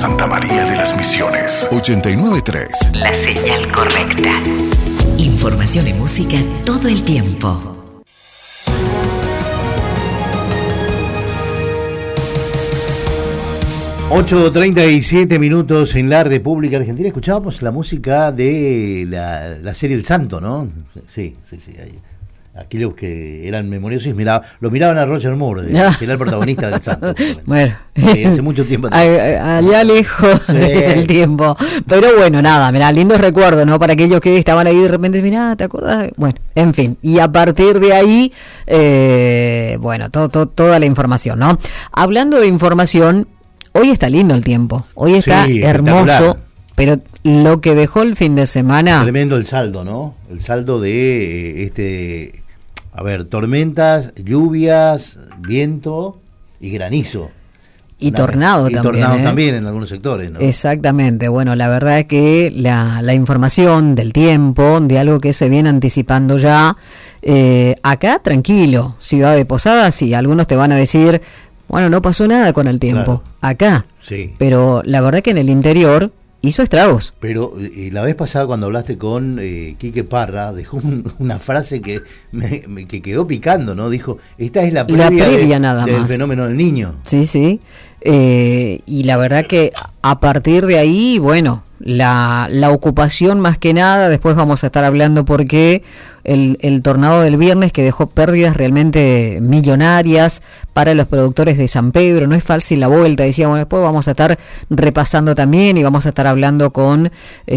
Santa María de las Misiones. 89.3. La señal correcta. Información y música todo el tiempo. 8:37 en la República Argentina. Escuchábamos la música de la serie El Santo, ¿no? Sí. Ahí. Aquellos que eran memoriosos lo miraban a Roger Moore, que era el protagonista del Santo. Bueno, hace mucho tiempo. Allá lejos del tiempo. Pero bueno, nada, mirá, lindos recuerdos, ¿no? Para aquellos que estaban ahí de repente, mirá, ¿te acordás? Bueno, en fin, y a partir de ahí, bueno, toda la información, ¿no? Hablando de información, hoy está lindo el tiempo, hoy está hermoso, pero lo que dejó el fin de semana... Tremendo el saldo, ¿no? El saldo de tormentas, lluvias, viento y granizo. Y tornado también. Y tornado también en algunos sectores, ¿no? Exactamente. Bueno, la verdad es que la información del tiempo, de algo que se viene anticipando ya, acá tranquilo, Ciudad de Posadas, y algunos te van a decir, bueno, no pasó nada con el tiempo. Claro. Acá. Sí. Pero la verdad que en el interior hizo estragos. Pero la vez pasada cuando hablaste con Quique Parra, dejó una frase que que quedó picando, ¿no? Dijo, esta es la previa nada del más. Fenómeno del Niño. Sí. Y la verdad que a partir de ahí, bueno, la ocupación más que nada, después vamos a estar hablando porque el tornado del viernes que dejó pérdidas realmente millonarias para los productores de San Pedro, no es fácil la vuelta, decíamos, después vamos a estar repasando también y vamos a estar hablando con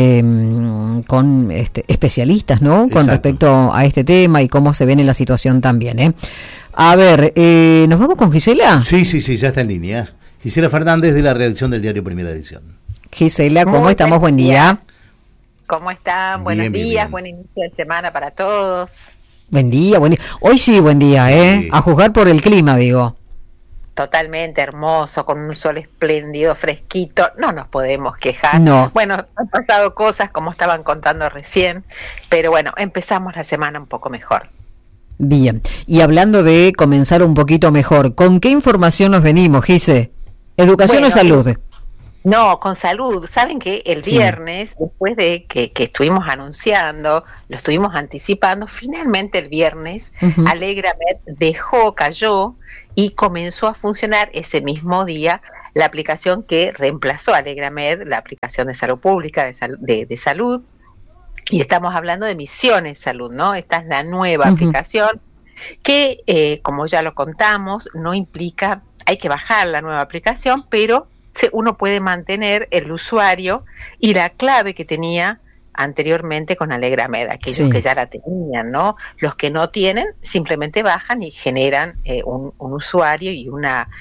especialistas, ¿no? Con Exacto. Respecto a este tema y cómo se viene la situación también, A ver, ¿nos vamos con Gisela? Sí, ya está en línea. Gisela Fernández, de la redacción del diario Primera Edición. Gisela, ¿cómo estamos? Buen día. ¿Cómo están? Buenos días, buen inicio de semana para todos. Buen día. Hoy sí, buen día, Sí. A juzgar por el clima, digo. Totalmente hermoso, con un sol espléndido, fresquito, no nos podemos quejar. No. Bueno, han pasado cosas como estaban contando recién, pero bueno, empezamos la semana un poco mejor. Bien, y hablando de comenzar un poquito mejor, ¿con qué información nos venimos, Gise? ¿Educación o salud? No, con salud. Saben que el viernes, después de que estuvimos anunciando, lo estuvimos anticipando, finalmente el viernes, Alegramed cayó y comenzó a funcionar ese mismo día la aplicación que reemplazó a Alegramed, la aplicación de salud pública de salud, y estamos hablando de Misiones Salud, ¿no? Esta es la nueva aplicación que, como ya lo contamos, no implica, hay que bajar la nueva aplicación, pero uno puede mantener el usuario y la clave que tenía anteriormente con Alegramed, aquellos que ya la tenían, ¿no? Los que no tienen simplemente bajan y generan un usuario y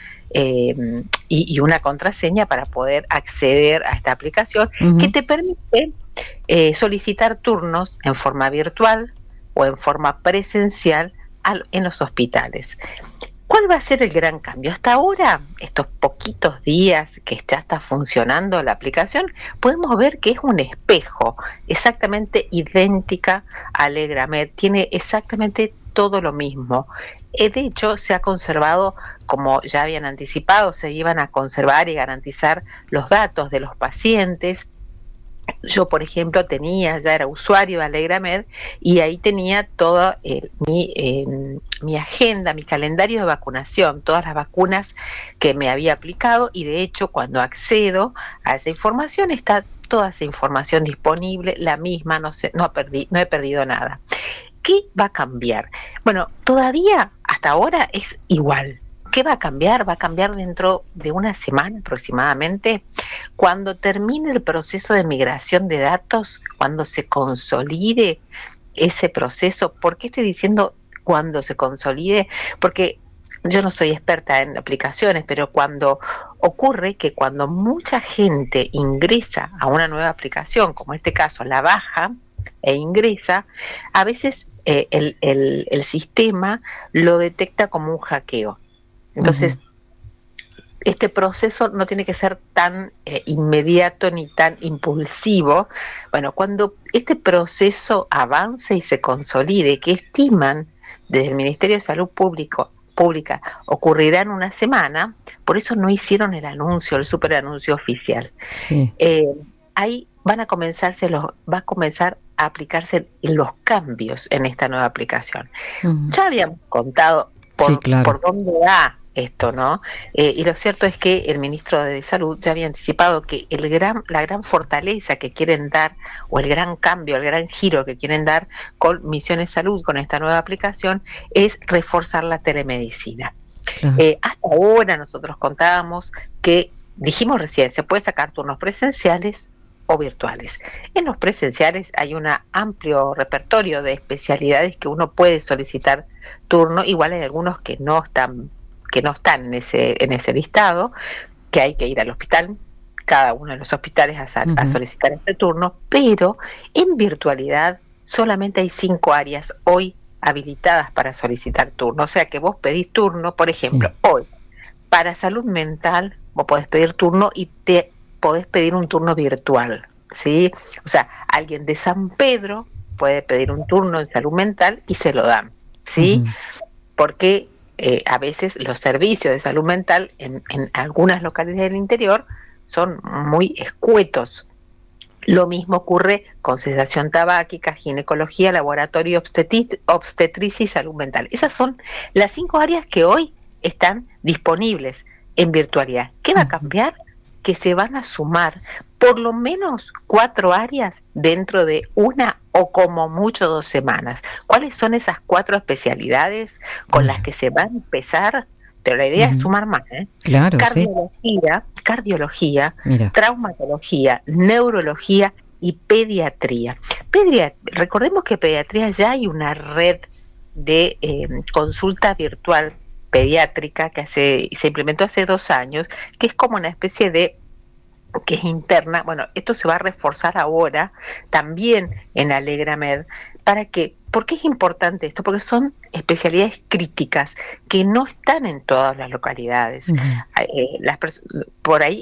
una contraseña para poder acceder a esta aplicación que te permite solicitar turnos en forma virtual o en forma presencial en los hospitales. ¿Cuál va a ser el gran cambio? Hasta ahora, estos poquitos días que ya está funcionando la aplicación, podemos ver que es un espejo exactamente idéntica a Alegramed, tiene exactamente todo lo mismo. De hecho, se ha conservado, como ya habían anticipado, se iban a conservar y garantizar los datos de los pacientes. Yo, por ejemplo, ya era usuario de Alegramed y ahí tenía toda mi agenda, mi calendario de vacunación, todas las vacunas que me había aplicado, y de hecho cuando accedo a esa información está toda esa información disponible, la misma, no he perdido nada. ¿Qué va a cambiar? Bueno, todavía hasta ahora es igual. ¿Qué va a cambiar? Va a cambiar dentro de una semana aproximadamente, cuando termine el proceso de migración de datos, cuando se consolide ese proceso. ¿Por qué estoy diciendo cuando se consolide? Porque yo no soy experta en aplicaciones, pero cuando ocurre que cuando mucha gente ingresa a una nueva aplicación, como en este caso la baja e ingresa, a veces el sistema lo detecta como un hackeo. Entonces, este proceso no tiene que ser tan inmediato ni tan impulsivo. Bueno, cuando este proceso avance y se consolide, que estiman desde el Ministerio de Salud pública ocurrirá en una semana, por eso no hicieron el anuncio, el super anuncio oficial. Sí. Ahí va a comenzar a aplicarse los cambios en esta nueva aplicación. Ya habíamos contado por dónde va esto, ¿no? Y lo cierto es que el ministro de Salud ya había anticipado que la gran fortaleza que quieren dar, o el gran cambio, el gran giro que quieren dar con Misiones Salud, con esta nueva aplicación, es reforzar la telemedicina. Claro. Hasta ahora nosotros contábamos que, dijimos recién, se puede sacar turnos presenciales o virtuales. En los presenciales hay un amplio repertorio de especialidades que uno puede solicitar turno, igual hay algunos que no están en ese listado, que hay que ir al hospital, cada uno de los hospitales a solicitar este turno, pero en virtualidad solamente hay 5 áreas hoy habilitadas para solicitar turno. O sea que vos pedís turno, por ejemplo, hoy, para salud mental, vos podés pedir turno y te podés pedir un turno virtual, ¿sí? O sea, alguien de San Pedro puede pedir un turno en salud mental y se lo dan, ¿sí? Porque a veces los servicios de salud mental en algunas localidades del interior son muy escuetos. Lo mismo ocurre con cesación tabáquica, ginecología, laboratorio, obstetricia y salud mental. Esas son las 5 áreas que hoy están disponibles en virtualidad. ¿Qué va a cambiar? Que se van a sumar por lo menos 4 áreas dentro de una o como mucho 2 semanas. ¿Cuáles son esas 4 especialidades con las que se va a empezar? Pero la idea es sumar más, ¿eh? Claro, cardiología, traumatología, neurología y pediatría. Recordemos que pediatría ya hay una red de consulta virtual pediátrica que se implementó hace 2 años, que es como una especie de, que es interna. Bueno, esto se va a reforzar ahora también en Alegramed. ¿Por qué es importante esto? Porque son especialidades críticas que no están en todas las localidades. Por ahí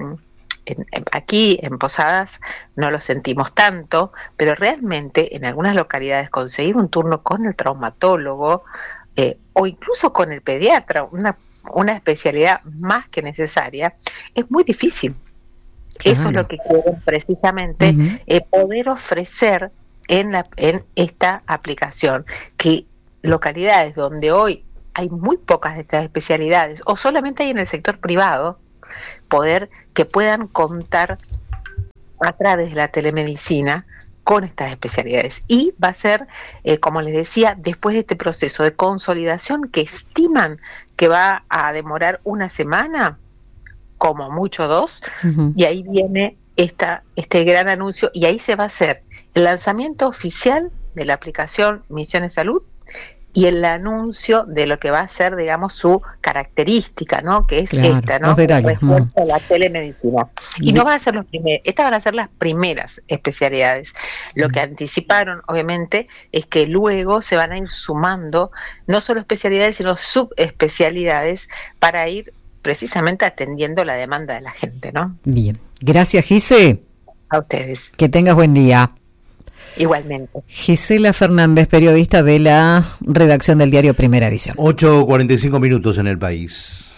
aquí en Posadas no lo sentimos tanto, pero realmente en algunas localidades conseguir un turno con el traumatólogo o incluso con el pediatra, una especialidad más que necesaria, es muy difícil. Claro. Eso es lo que quieren precisamente poder ofrecer en esta aplicación, que localidades donde hoy hay muy pocas de estas especialidades o solamente hay en el sector privado, que puedan contar a través de la telemedicina con estas especialidades. Y va a ser, como les decía, después de este proceso de consolidación que estiman que va a demorar 1 semana, como mucho 2, y ahí viene este gran anuncio, y ahí se va a hacer el lanzamiento oficial de la aplicación Misiones Salud y el anuncio de lo que va a ser, digamos, su característica, ¿no? Que es esta, ¿no? Refuerzo a la telemedicina. Y no van a ser estas van a ser las primeras especialidades. Lo que anticiparon, obviamente, es que luego se van a ir sumando no solo especialidades, sino subespecialidades para ir precisamente atendiendo la demanda de la gente, ¿no? Bien. Gracias, Gise. A ustedes. Que tengas buen día. Igualmente. Gisela Fernández, periodista de la redacción del diario Primera Edición. 8:45 en el país.